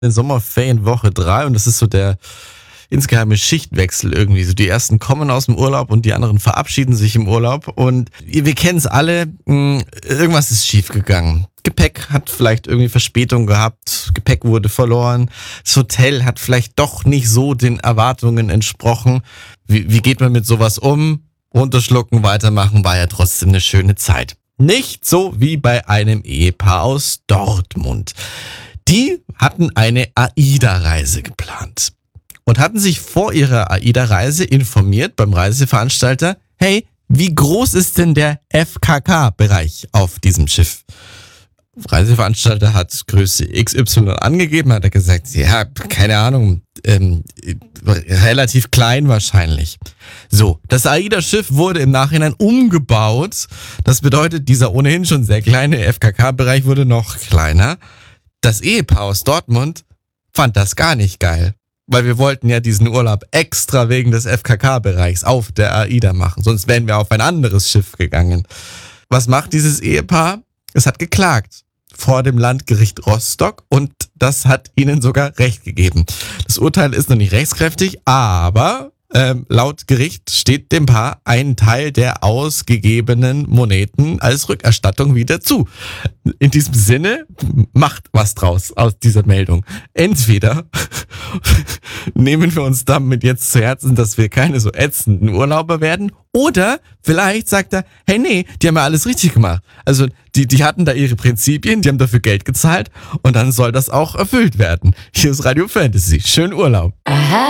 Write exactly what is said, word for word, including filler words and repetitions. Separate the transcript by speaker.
Speaker 1: in Sommerferien Woche drei und das ist so der insgeheime Schichtwechsel irgendwie. So die ersten kommen aus dem Urlaub und die anderen verabschieden sich im Urlaub und wir kennen es alle, mh, irgendwas ist schiefgegangen. Gepäck hat vielleicht irgendwie Verspätung gehabt, Gepäck wurde verloren, das Hotel hat vielleicht doch nicht so den Erwartungen entsprochen. Wie, wie geht man mit sowas um? Runterschlucken, weitermachen, war ja trotzdem eine schöne Zeit. Nicht so wie bei einem Ehepaar aus Dortmund. Die hatten eine AIDA-Reise geplant und hatten sich vor ihrer AIDA-Reise informiert beim Reiseveranstalter, hey, wie groß ist denn der F K K-Bereich auf diesem Schiff? Reiseveranstalter hat Größe X Y angegeben, hat er gesagt, ja, keine Ahnung, ähm, relativ klein wahrscheinlich. So, das AIDA-Schiff wurde im Nachhinein umgebaut. Das bedeutet, dieser ohnehin schon sehr kleine F K K-Bereich wurde noch kleiner. Das Ehepaar aus Dortmund fand das gar nicht geil, weil wir wollten ja diesen Urlaub extra wegen des F K K-Bereichs auf der AIDA machen, sonst wären wir auf ein anderes Schiff gegangen. Was macht dieses Ehepaar? Es hat geklagt vor dem Landgericht Rostock und das hat ihnen sogar Recht gegeben. Das Urteil ist noch nicht rechtskräftig, aber ähm, laut Gericht steht dem Paar ein Teil der ausgegebenen Moneten als Rückerstattung wieder zu. In diesem Sinne, macht was draus aus dieser Meldung. Entweder nehmen wir uns damit jetzt zu Herzen, dass wir keine so ätzenden Urlauber werden, oder vielleicht sagt er, hey nee, die haben ja alles richtig gemacht. Also die, die hatten da ihre Prinzipien, die haben dafür Geld gezahlt und dann soll das auch erfüllt werden. Hier ist Radio Fantasy. Schönen Urlaub.
Speaker 2: Aha.